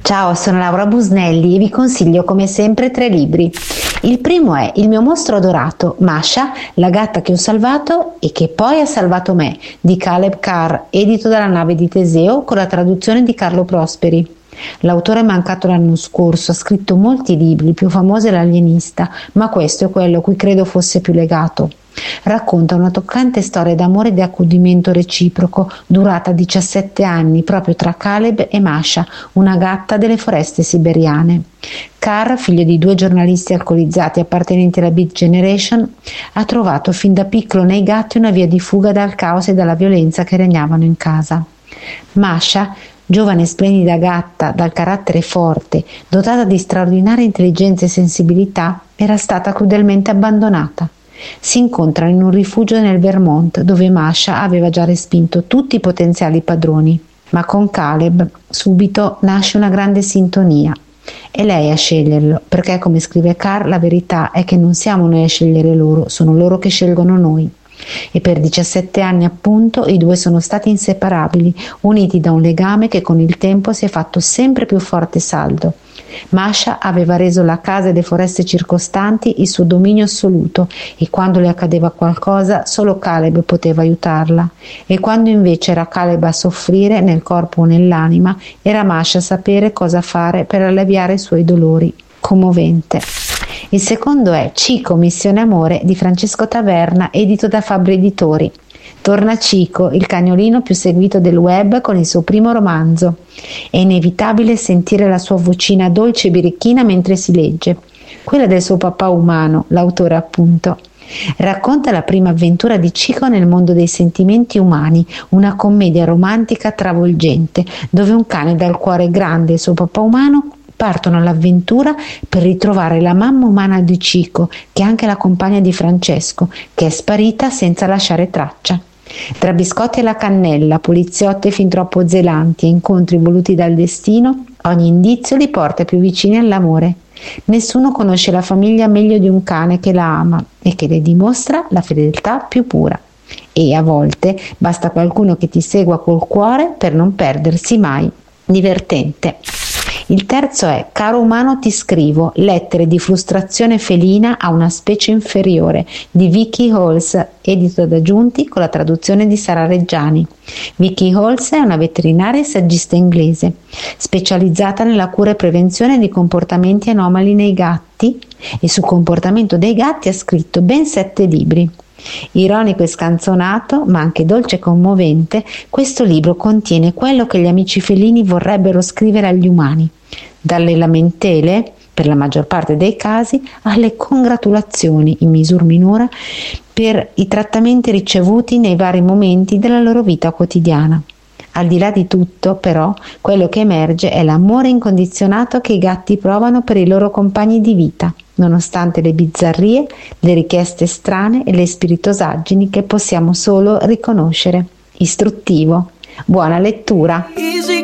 Ciao, sono Laura Busnelli e vi consiglio come sempre 3 libri. Il primo è Il mio mostro adorato, Masha, la gatta che ho salvato e che poi ha salvato me, di Caleb Carr, edito dalla Nave di Teseo con la traduzione di Carlo Prosperi. L'autore è mancato l'anno scorso, ha scritto molti libri, il più famoso è L'alienista, ma questo è quello a cui credo fosse più legato. Racconta una toccante storia d'amore e di accudimento reciproco durata 17 anni proprio tra Caleb e Masha, una gatta delle foreste siberiane. Carr, figlio di 2 giornalisti alcolizzati appartenenti alla Beat Generation, ha trovato fin da piccolo nei gatti una via di fuga dal caos e dalla violenza che regnavano in casa. Masha, giovane e splendida gatta dal carattere forte, dotata di straordinaria intelligenza e sensibilità, era stata crudelmente abbandonata. Si incontrano in un rifugio nel Vermont, dove Masha aveva già respinto tutti i potenziali padroni, ma con Caleb subito nasce una grande sintonia. È lei a sceglierlo, perché come scrive Carr, la verità è che non siamo noi a scegliere loro, sono loro che scelgono noi. E per 17 anni appunto i due sono stati inseparabili, uniti da un legame che con il tempo si è fatto sempre più forte e saldo. Masha aveva reso la casa e le foreste circostanti il suo dominio assoluto e quando le accadeva qualcosa solo Caleb poteva aiutarla e quando invece era Caleb a soffrire nel corpo o nell'anima era Masha a sapere cosa fare per alleviare i suoi dolori. Commovente. Il secondo è Cico, missione amore di Francesco Taverna, edito da Fabbri Editori. Torna Cico, il cagnolino più seguito del web, con il suo primo romanzo. È inevitabile sentire la sua vocina dolce e birichina mentre si legge, quella del suo papà umano, l'autore appunto. Racconta la prima avventura di Cico nel mondo dei sentimenti umani, una commedia romantica travolgente, dove un cane dal cuore grande e il suo papà umano partono all'avventura per ritrovare la mamma umana di Cico, che è anche la compagna di Francesco, che è sparita senza lasciare traccia. Tra biscotti e la cannella, poliziotte fin troppo zelanti e incontri voluti dal destino, ogni indizio li porta più vicini all'amore. Nessuno conosce la famiglia meglio di un cane che la ama e che le dimostra la fedeltà più pura. E a volte basta qualcuno che ti segua col cuore per non perdersi mai. Divertente. Il terzo è Caro umano ti scrivo, lettere di frustrazione felina a una specie inferiore di Vicky Halls, edito da Giunti con la traduzione di Sara Reggiani. Vicky Halls è una veterinaria e saggista inglese, specializzata nella cura e prevenzione di comportamenti anomali nei gatti e sul comportamento dei gatti ha scritto ben 7 libri. Ironico e scanzonato, ma anche dolce e commovente, questo libro contiene quello che gli amici felini vorrebbero scrivere agli umani, dalle lamentele, per la maggior parte dei casi, alle congratulazioni in misura minore per i trattamenti ricevuti nei vari momenti della loro vita quotidiana. Al di là di tutto, però, quello che emerge è l'amore incondizionato che i gatti provano per i loro compagni di vita, nonostante le bizzarrie, le richieste strane e le spiritosaggini che possiamo solo riconoscere. Istruttivo. Buona lettura!